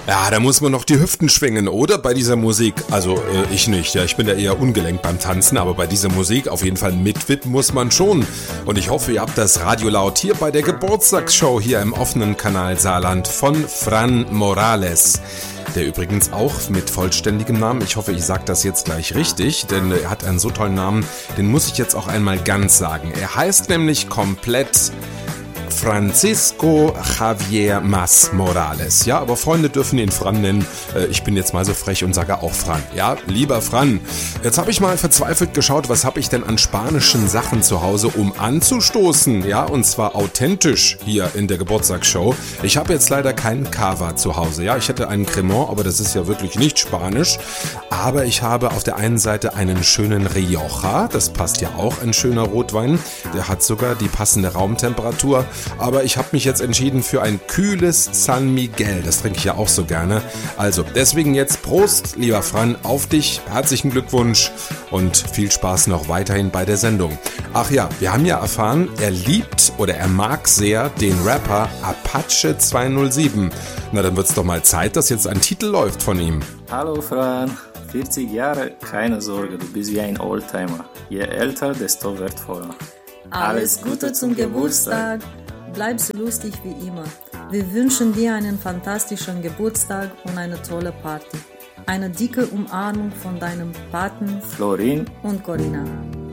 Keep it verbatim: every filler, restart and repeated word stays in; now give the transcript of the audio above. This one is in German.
Ja, da muss man noch die Hüften schwingen, oder? Bei dieser Musik. Also, äh, ich nicht. Ja, ich bin ja eher ungelenkt beim Tanzen, aber bei dieser Musik auf jeden Fall mitwippen muss man schon. Und ich hoffe, ihr habt das Radio laut hier bei der Geburtstagsshow hier im offenen Kanal Saarland von Fran Morales. Der übrigens auch mit vollständigem Namen, ich hoffe, ich sage das jetzt gleich richtig, denn er hat einen so tollen Namen, den muss ich jetzt auch einmal ganz sagen. Er heißt nämlich komplett Francisco Javier Mas Morales. Ja, aber Freunde dürfen ihn Fran nennen. Ich bin jetzt mal so frech und sage auch Fran. Ja, lieber Fran. Jetzt habe ich mal verzweifelt geschaut, was habe ich denn an spanischen Sachen zu Hause, um anzustoßen. Ja, und zwar authentisch hier in der Geburtstagsshow. Ich habe jetzt leider keinen Cava zu Hause. Ja, ich hätte einen Cremant, aber das ist ja wirklich nicht spanisch. Aber ich habe auf der einen Seite einen schönen Rioja. Das passt ja auch, ein schöner Rotwein. Der hat sogar die passende Raumtemperatur. Aber ich habe mich jetzt entschieden für ein kühles San Miguel. Das trinke ich ja auch so gerne. Also deswegen jetzt Prost, lieber Fran, auf dich. Herzlichen Glückwunsch und viel Spaß noch weiterhin bei der Sendung. Ach ja, wir haben ja erfahren, er liebt oder er mag sehr den Rapper Apache zweihundertsieben. Na, dann wird's doch mal Zeit, dass jetzt ein Titel läuft von ihm. Hallo Fran, vierzig Jahre, keine Sorge, du bist wie ein Oldtimer. Je älter, desto wertvoller. Alles Gute zum Geburtstag. Bleib so lustig wie immer. Wir wünschen dir einen fantastischen Geburtstag und eine tolle Party. Eine dicke Umarmung von deinem Paten Florin und Corinna.